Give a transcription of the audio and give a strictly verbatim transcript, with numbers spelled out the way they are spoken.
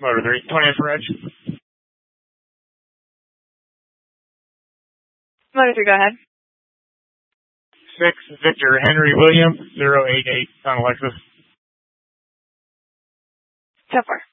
Motor three, twenty for Reg. Motor three, go ahead. six, Victor Henry William, zero eight eight on Alexis. ten four.